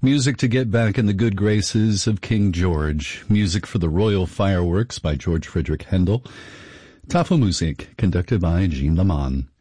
Music to get back in the good graces of King George. Music for the Royal Fireworks by George Frederick Handel. Tafelmusik, conducted by Jean Leman.